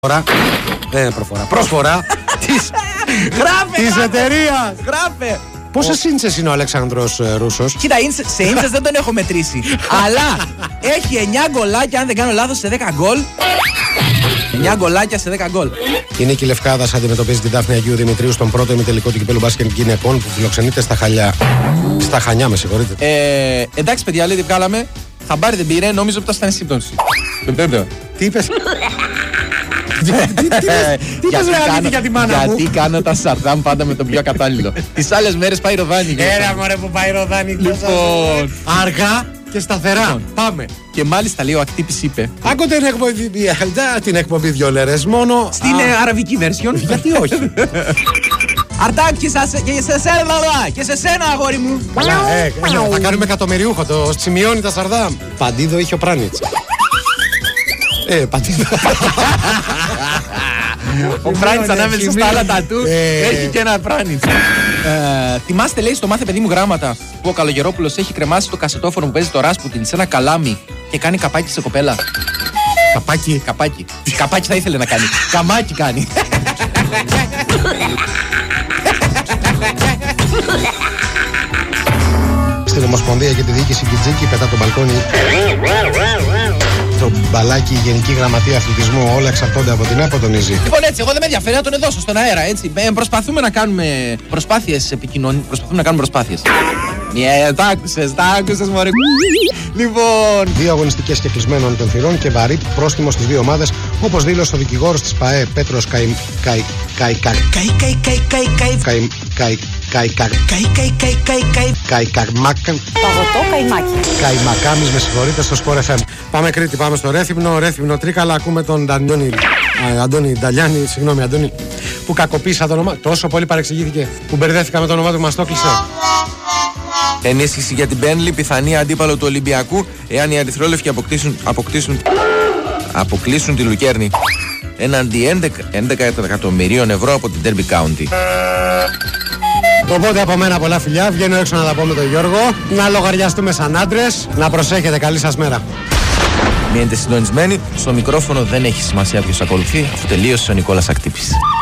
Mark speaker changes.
Speaker 1: Προσφορά της εταιρείας.
Speaker 2: Γράφε.
Speaker 1: Πόσες ίντσες είναι ο Αλεξάνδρος Ρούσος?
Speaker 2: Κοίτα, σε ίντσες δεν τον έχω μετρήσει. Αλλά έχει 9 γκολάκια, αν δεν κάνω λάθος, σε 10 γκολ. 9 γκολάκια σε 10 γκολ.
Speaker 1: Η Νίκη Λευκάδας αντιμετωπίζει τη Δάφνη Αγίου Δημητρίου στον πρώτο ημιτελικό του κυπέλλου μπάσκετ γυναικών που φιλοξενείται στα Χανιά, με συγχωρείτε.
Speaker 2: Εντάξει, παιδιά, λέει, βγάλαμε. Χαμπάρι δεν πήρε, νόμιζα ότι ήταν σύμπτωση.
Speaker 1: Τι είπες?
Speaker 2: Για τη μάνα μου. Γιατί κάνω τα σαρδάμ πάντα με τον πιο κατάλληλο. Τις άλλες μέρες πάει ροδάνι.
Speaker 1: Έλα μωρέ που πάει ροδάνι.
Speaker 2: Λοιπόν,
Speaker 1: αργά και σταθερά. Πάμε.
Speaker 2: Και μάλιστα λέει ο Ακτύπης είπε.
Speaker 1: Άκου την εκπομπή 2 λέρες μόνο.
Speaker 2: Στην αραβική version.
Speaker 1: Γιατί όχι?
Speaker 2: Αρτάκ και σε σένα αγόρι μου.
Speaker 1: Θα κάνουμε εκατομμυριούχο. Το σημειώνει τα Σαρδάμ. Παντίδο είχε ο Πράνιτς. Παντίδο.
Speaker 2: Ο Πράνιτς ανάμεσα στα άλλα τατού έχει και ένα Πράνιτς. Θυμάστε, λέει, στο Μάθε παιδί μου γράμματα που ο Καλογερόπουλος έχει κρεμάσει το κασετόφωνο που παίζει το Ράσπουτιν σε ένα καλάμι και κάνει καπάκι σε κοπέλα. Καπάκι θα ήθελε να κάνει. Καμάκι κάνει.
Speaker 1: Στην Ομοσπονδία και τη διοίκηση Κιτζίκη πετά το μπαλκόνι. Το μπαλάκι, η Γενική Γραμματεία Αθλητισμού, όλα εξαρτώνται από την ΕΠΟ, τονίζει.
Speaker 2: Λοιπόν, έτσι, εγώ δεν με ενδιαφέρει να τον δώσω στον αέρα, έτσι. Προσπαθούμε να κάνουμε προσπάθειες επικοινωνίας. Τα άκουσες, μωρέ. Λοιπόν.
Speaker 1: 2 αγωνιστικές και κλεισμένων των θυρών και βαρύ πρόστιμο στις 2 ομάδες, όπως δήλωσε ο δικηγόρος της ΠΑΕ, Πέτρος Καϊμακάμις, με συγχωρείτε, στο Sport FM. Πάμε Κρήτη, πάμε στο Ρέθυμνο Τρίκαλα. Ακούμε τον Αντώνη Νταλιάνη, συγγνώμη Αντώνη, που κακοποίησα το όνομα. Τόσο πολύ παρεξηγήθηκε που μπερδέθηκα με το όνομά του, μας το κλείσε.
Speaker 2: Ενίσχυση για την Μπένλι, πιθανή αντίπαλο του Ολυμπιακού, εάν οι ερυθρόλευκοι αποκλείσουν τη Λουκέρνη. Έναντι 11 εκατομμυρίων ευρώ από την Derby County.
Speaker 1: Οπότε από μένα πολλά φιλιά, βγαίνω έξω να τα πω με τον Γιώργο, να λογαριαστούμε σαν άντρες, να προσέχετε, καλή σας μέρα.
Speaker 2: Μείνετε συντονισμένοι, στο μικρόφωνο δεν έχει σημασία ποιος ακολουθεί, αφού τελείωσε ο Νικόλας Ακτύπης.